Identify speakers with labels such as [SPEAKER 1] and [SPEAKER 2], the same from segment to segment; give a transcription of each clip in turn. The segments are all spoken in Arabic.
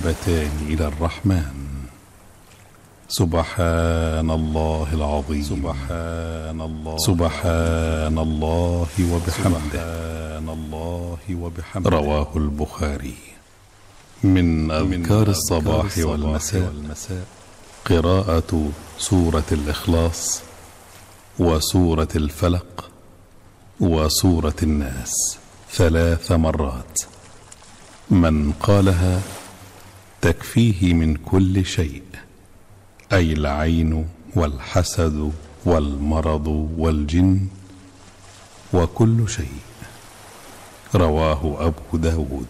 [SPEAKER 1] حبيبتان إلى الرحمن. سبحان الله العظيم. سبحان الله وبحمده. رواه البخاري. من أذكار الصباح والمساء قراءة سورة الإخلاص وسورة الفلق وسورة الناس 3 مرات. من قالها تكفيه من كل شيء، أي العين والحسد والمرض والجن وكل شيء. رواه أبو داود.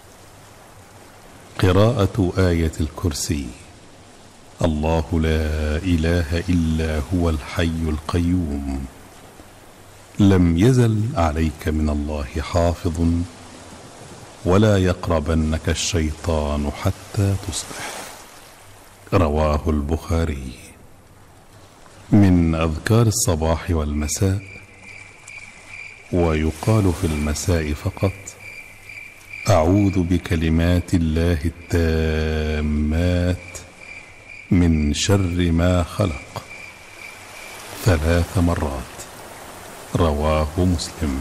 [SPEAKER 1] قراءة آية الكرسي: الله لا إله إلا هو الحي القيوم، لم يزل عليك من الله حافظ، ولا يقربنك الشيطان حتى تصبح. رواه البخاري. من أذكار الصباح والمساء، ويقال في المساء فقط: أعوذ بكلمات الله التامات من شر ما خلق 3 مرات. رواه مسلم.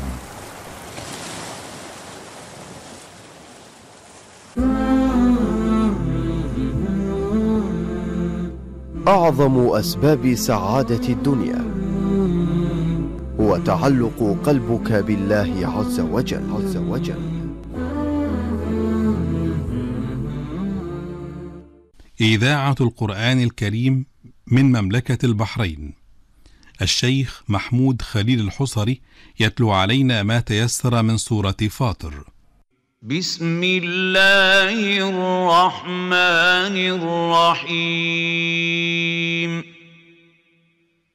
[SPEAKER 2] أعظم أسباب سعادة الدنيا هو تعلق قلبك بالله عز وجل.
[SPEAKER 1] إذاعة القرآن الكريم من مملكة البحرين. الشيخ محمود خليل الحصري يتلو علينا ما تيسر من سورة فاطر.
[SPEAKER 3] بسم الله الرحمن الرحيم.